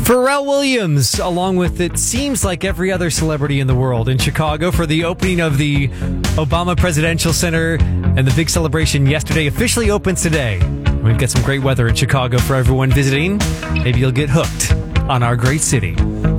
Pharrell Williams, along with it seems like every other celebrity in the world, in Chicago for the opening of the Obama Presidential Center, and the big celebration yesterday officially opens today. We've got some great weather in Chicago for everyone visiting. Maybe you'll get hooked on our great city.